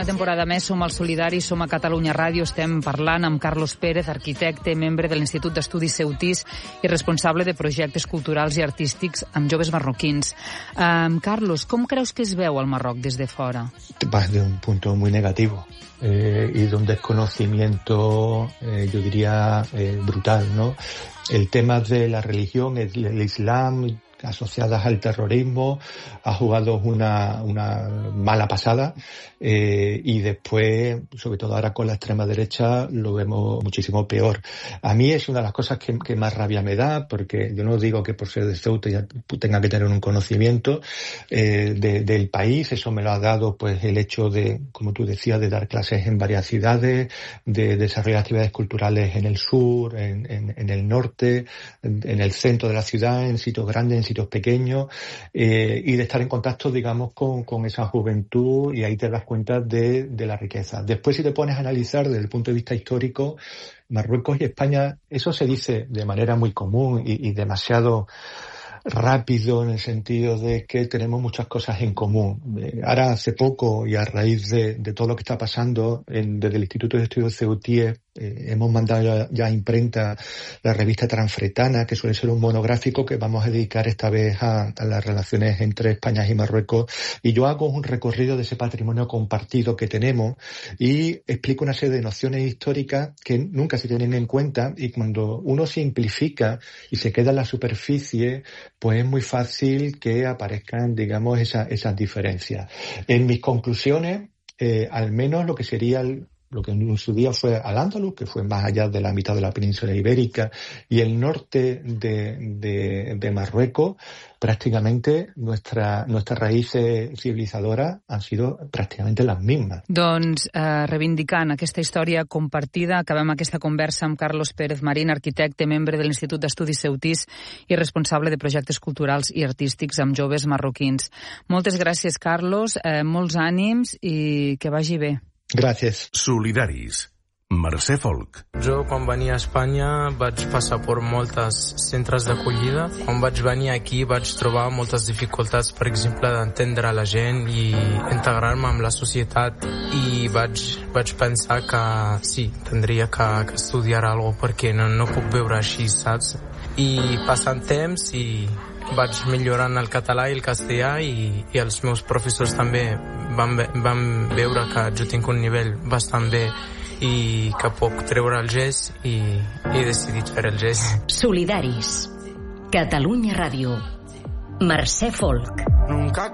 una temporada més som al Solidari, som a Catalunya Ràdio, estem parlant amb Carlos Pérez, arquitecte, membre de l'Institut d'Estudis Ceutís i responsable de projectes culturals i artístics amb joves marroquins. Carlos, com creus que es veu al Marroc des de fora? Vas de un punto muy negativo y de un desconocimiento, yo diría, brutal, ¿no? El tema de la religión, el Islam, asociadas al terrorismo, ha jugado una mala pasada y después, sobre todo ahora con la extrema derecha, lo vemos muchísimo peor. A mí es una de las cosas que más rabia me da, porque yo no digo que por ser de Ceuta ya tenga que tener un conocimiento del país. Eso me lo ha dado pues el hecho de, como tú decías, de dar clases en varias ciudades, de desarrollar actividades culturales en el sur, en el norte, en el centro de la ciudad, en sitios grandes, en sitios pequeños, y de estar en contacto, digamos, con esa juventud, y ahí te das cuenta de la riqueza. Después, si te pones a analizar desde el punto de vista histórico, Marruecos y España, eso se dice de manera muy común y demasiado rápido, en el sentido de que tenemos muchas cosas en común. Ahora, hace poco, y a raíz de todo lo que está pasando desde el Instituto de Estudios Ceutíes, hemos mandado ya a imprenta la revista Transfretana, que suele ser un monográfico que vamos a dedicar esta vez a las relaciones entre España y Marruecos, y yo hago un recorrido de ese patrimonio compartido que tenemos y explico una serie de nociones históricas que nunca se tienen en cuenta, y cuando uno simplifica y se queda en la superficie, pues es muy fácil que aparezcan, digamos, esas diferencias. En mis conclusiones, al menos lo que sería lo que en su día fue Al-Ándalus, que fue más allá de la mitad de la península ibérica, y el norte de Marruecos, prácticamente nuestras raïces civilizadoras han sido pràcticament les mismas. Doncs, reivindicant aquesta història compartida, acabem aquesta conversa amb Carlos Pérez Marín, arquitecte, membre de l'Institut d'Estudis Ceutís i responsable de projectes culturals i artístics amb joves marroquins. Moltes gràcies, Carlos, molts ànims i que vagi bé. Gràcies. Solidaris. Mercè Folk. Jo, quan venia a Espanya, vaig passar per moltes centres d'acollida. Quan vaig venir aquí vaig trobar moltes dificultats, per exemple, d'entendre la gent i integrar-me amb la societat. I vaig pensar que sí, tindria que estudiar alguna cosa, perquè no puc viure així, saps? I passant temps i vaig millorant el català i el castellà, i els meus professors també van veure que jo tinc un nivell bastant bé i que puc treure el gest, i he decidit fer el gest. Solidaris. Catalunya Ràdio. Mercè Folk.